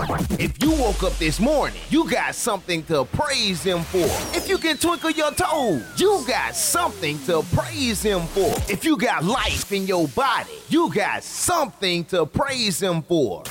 If you woke up this morning, you got something to praise him for. If you can twinkle your toes, you got something to praise him for. If you got life in your body, you got something to praise him for.